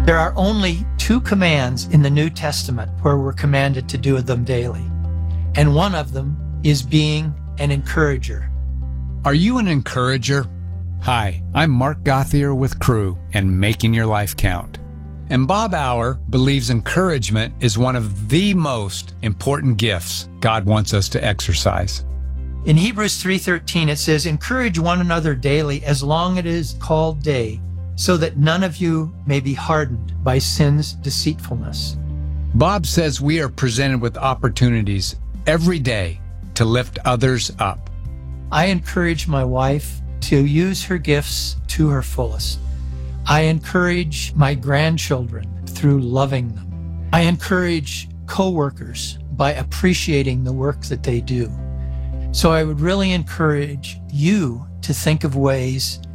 There are only two commands in the New Testament where we're commanded to do them daily, and one of them is being an encourager. Are you an encourager? Hi, I'm Mark Gothier with Crew and Making Your Life Count. And Bob Auer believes encouragement is one of the most important gifts God wants us to exercise. In Hebrews 3:13 it says, "Encourage one another daily as long as it is called day, so that none of you may be hardened by sin's deceitfulness." Bob says we are presented with opportunities every day to lift others up. I encourage my wife to use her gifts to her fullest. I encourage my grandchildren through loving them. I encourage coworkers by appreciating the work that they do. So I would really encourage you to think of ways